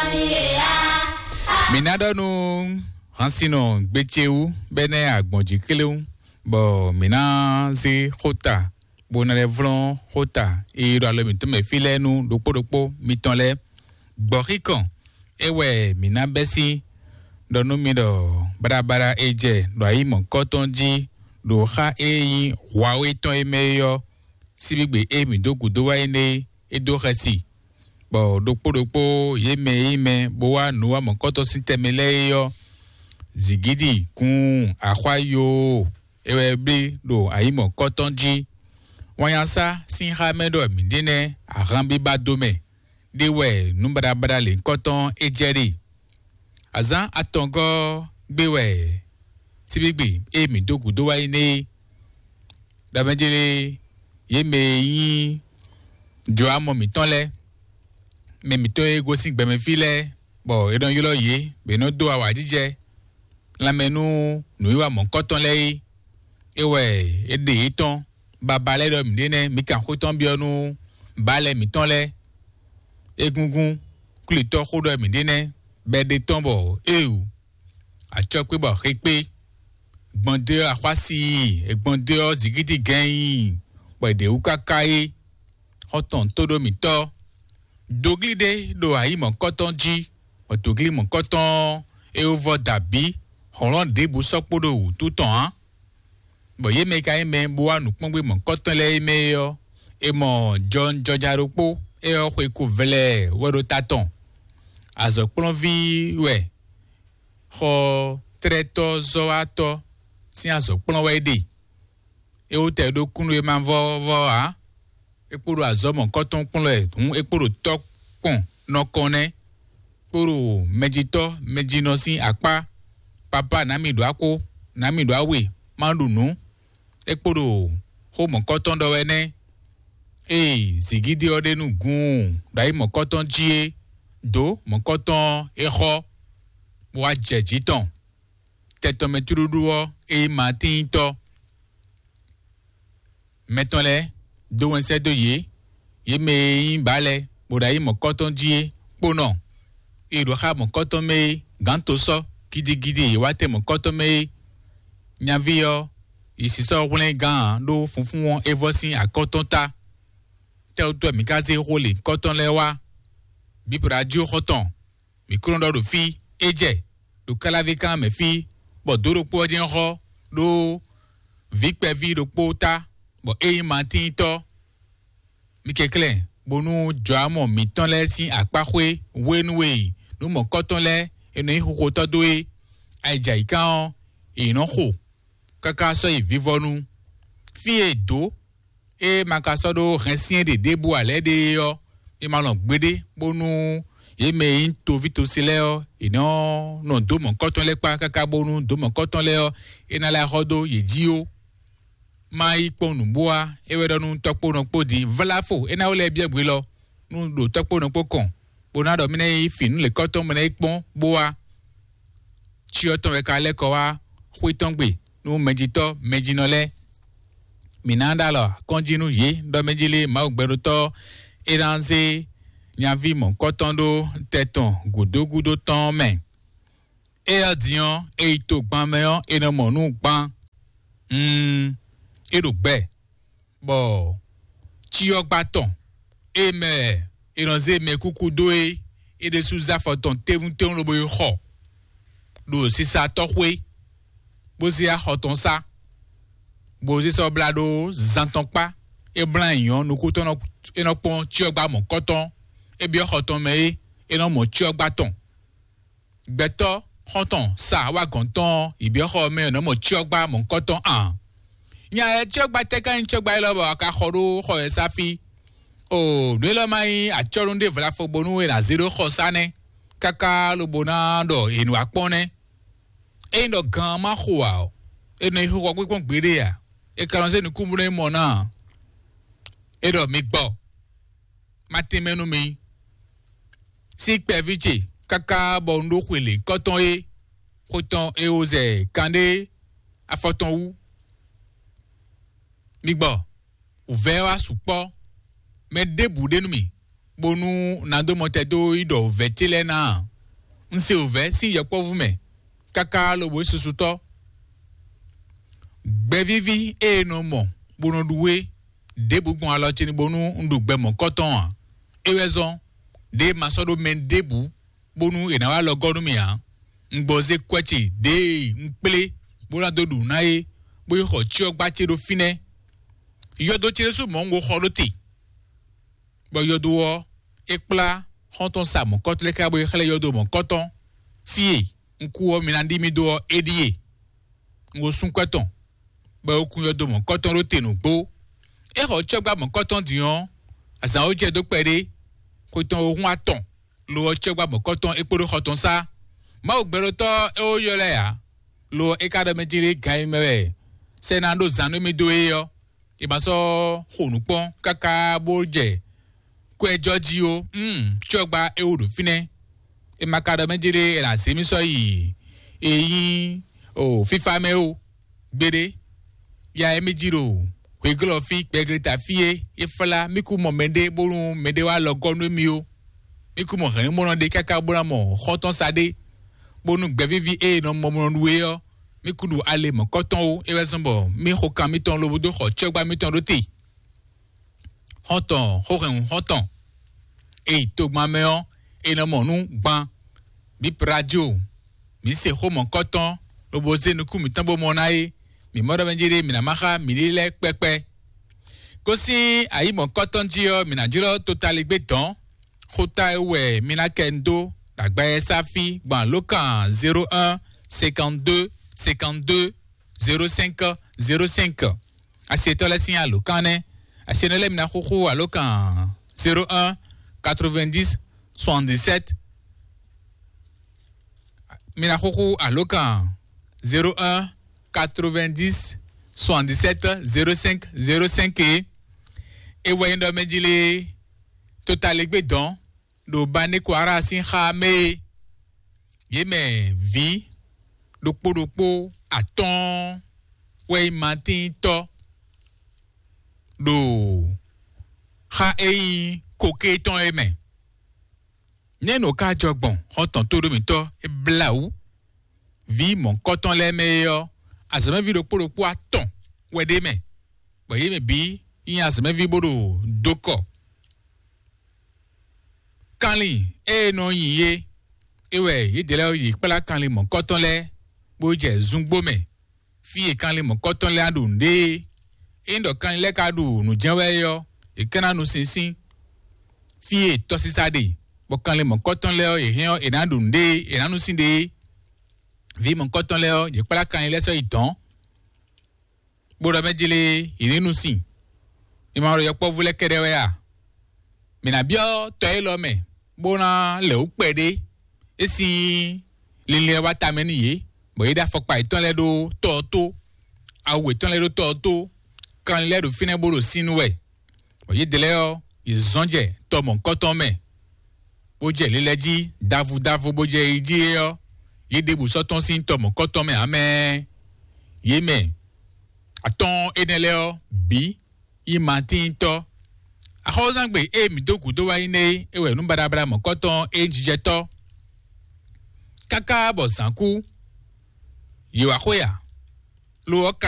Minadonu hansino gbecheu bene agbonji keleu bo mina zi khota bonale vlon khota e do ale mitome filenu dopo mitonle gborikan ewe mina besi donu mi do bara eje do ayi mon kotonji do kha eyi wawe ton emeyo sibigbe emi dokudo wa ene edo khasi bo dopo yeme bo wa nuwa mon koto sintemele yo zigidi kun akwayo ewe bi do ayi mon kotonji wanyasa sin ha medo midine arambi badome dewe numbara le koton ejeri azan atongo gbewe sibigbe emi dokudo wa ene dabejele yeme yin jo amo mi tonle me mi to ego sin gbe me file bo edon yolo ye be no do awa jije la menu nu iwa mon koton le ewe ede iton baba le do mi dene mi kan koton bi onu bale mi tonle egungun kuli to khodo mi dene be de tombo ewu a chokwe bo repe gbonde akwasi egbonde o zigidi gan pede ukakaye hoton todo mi to doglide do ayi mon koton ji otogli mon koton e ovo dabi horon debu sopodo tout an bo ye me kai me bo anu pongbe mon koton le me yo e mon John Jojaropo e o kwe ku vele wero taton azo plonvi we ho treto zoato si azo plon we de e o te do kunu e man vo a ekporo azomo koton kunle un ekporo tok kon no kone poro mejito mejino sin apa papa na mi do ako na mi do awe mandunu ekporo ho mo koton do wene zigidi odenu gun dai mo koton jie do mo koton eho wa jejiton teto meturuduo e matin to metonle do wense do ye me yin bale boda yi mo koton jie pono iro ha mo koton me ganto so gidigidi wa te mo koton me nyavio isiso wlen gan do funfun won evosin akoton ta te o to mi kaze role koton lewa bi pradio koton mi krondo do fi eje do kalave kan me fi bo doro po je ho do vikpe vi do pota bo eyin mantin to mi kekle bonu joamo mi ton le sin apahwe wenwe no mo koton le eno ihoko to do e aija ikan eno ho kaka so e vivonu fi edo e makaso do rensin de debu ale de yo e malon gbede bonu yeme into vito sileo eno no do mo koton le pa kaka bonu do mo koton le yo ena la hodo yejio mai ponu boa ewe nu topo no podi vlafo ena ole bie gbe lo nu do topo no pokon bonado mine fin le koton mine ipon boa chi oton we ka leko wa huiton gbe nu mejito mejinole minanda lo konjinu ye do mejile ma ogbero to eranze nyavi mon koton do teton gudo ton men e adion e to gban meyon e no mo nu gban erugbe bo ti ogbaton eme iranze me kuku doe e de suza foton tevun lo boy ho do sisa tohwe bo si a hoton sa bo si so blado zanton pa e blan yon no kuton no eno pon ti ogba mon koton e bi hoton me e no mo ti ogbaton gbeto hoton sa wa gonton ibi ho me no mo ti ogba mon koton an nya chogba teka chogba lo ba ka khoru kho esafi o de lo mai a chorunde vla fo bonu e na zero kho sane kaka lo bonando inu apone e ndo gan ma khoa e no ihu ko pon gbere ya e karon se ni kumure mo na e do mi gbo matemenu mi si peviche kaka bondo kwele koton e oze kande afoton wu migbo ouvert a soupo me debu de numi bonu nando motedo ido vetile na nse ove si yepo vume kaka lo bo susuto gbevivi no mo bonu duwe de bugbon alo chini bonu ndugbe mo koton ewezon de masodo men debu bonu ena wa lo gonu mi han ngboze kwechi de npele bonu dodu nae boyo ho chi ogba che do fine yodo chire su mo ngo holoti bo yodo wo ekpla honton sa mo kotle ka boyo khale yodo mo koton fie nkuo minandi mi do edie ngo sun kweton bo okun yodo mo koton ro tenu gbo e ho chi ogba mo koton dion asan o je do pere ko ton ohun aton lo chi ogba mo koton ekporo hoton sa ma ogbero to e o yo le ya lo ekademe jire gai mewe senando zanu mi do eyo ibaso honupon kaka boje ko ejo ji o chogba e odu fine e makademe jire la semi so yi eyin o fifa me o gbere ya emi jiro we glo fi pegreta fie ifala miku mo mende borun mende wa logonu mi o miku mo han mo de kaka bora mo khoton sade bonu gbevivi no mo mo nuwe yo mi kudu ale mo koton o ewezombo mi hokan mi ton lobodo ho chegba mi ton roti hoton hoton e to gba meon e no mo nu gban bi radio mi se ho mo koton loboze nu ku mi tan bo mo nae mi modo benjire mi na maha mi le pepe ko si ayi mo koton ji yo mi na jiro totally gbe ton khota ewe mi na kendo dagba safi gban lokan 01 52 52 05 05 asieto la signal lokane asieno le mina khokho alokan 01 90 77 mina khokho alokan 01 90 77 05 05 e wayendo mejile total egbe don do bane kwara sin khame yeme vi dokpo aton we matin to do kha ei koke ton eme neno ka jogbon hoton to do mi to e blau vi mon koton le meyo azame vi dokpo aton we de me boye me bi yin azame vi bodo doko kanli no yiye ewe yedele yi pela kanli mon koton le boje zungbo me fi kanli mon koton le adunde indo kanli le kadu nu jenwe yo ikana nu sinsin fi to sisade bo kanli mon koton le e hen e nadunde e nanu sinde vi mon koton le ye pela kanli le so idon bodo mejele irinu sin imaro yo po vule kedewe ya mina bio to elo me bona le upede esi lile wa tameni ye boye da fokpa iton le do toto awe ton le do toto kan le do fine boro sinu we boye dele o izonje to mon koton me boje lileji davu boje iji yo ye debu soton sin to mon koton me ame ye me aton enele o bi yi mantin to ahozangbe mi doku do wa ine ewe nu barabara mo koton ejije to kaka bo sanku yiwa khoya lo